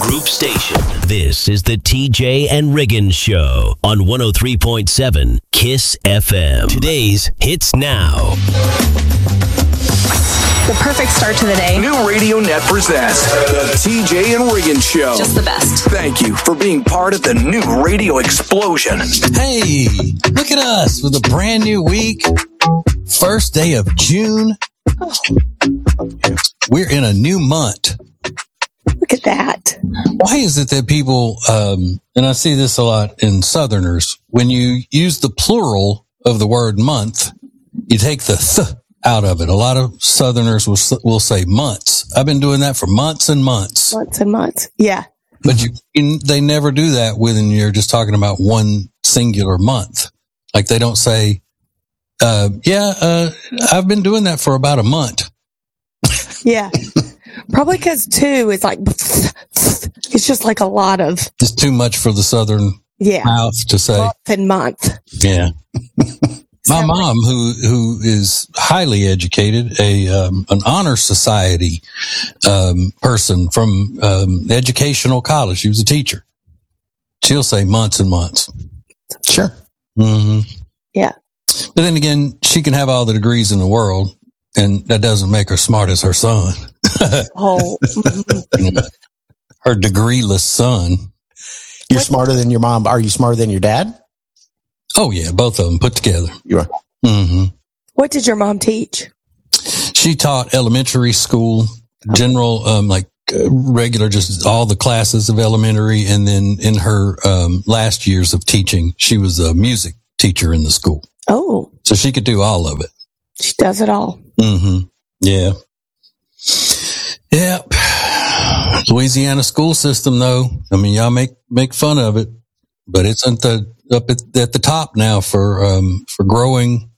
Group station. This is the TJ and Riggins Show on 103.7 KISS FM. Today's Hits Now. The perfect start to the day. New Radio Net presents the TJ and Riggins Show. Just the best. Thank you for being part of the new radio explosion. Hey, look at us with a brand new week. First day of June. We're in a new month. Look at that. Why is it that people, and I see this a lot in Southerners, when you use the plural of the word month, you take the th out of it. A lot of Southerners will say months. I've been doing that for months and months. Months and months. Yeah. But they never do that when you're just talking about one singular month. Like they don't say, I've been doing that for about a month. Yeah. Probably because two is like, it's just like a lot of. It's too much for the Southern mouth to say. Month and month. Yeah. My mom, who is highly educated, an honor society person from educational college. She was a teacher. She'll say months and months. Sure. Mm-hmm. Yeah. But then again, she can have all the degrees in the world, and that doesn't make her smart as her son. Oh. Her degreeless son. You're smarter than your mom. Are you smarter than your dad? Oh, yeah, both of them put together. You are. Mm-hmm. What did your mom teach? She taught elementary school, general, regular, just all the classes of elementary. And then in her last years of teaching, she was a music teacher in the school. Oh. So she could do all of it. She does it all. Mm-hmm. Yeah. Yep. Louisiana school system, though. I mean, y'all make fun of it, but it's up at the top now for growing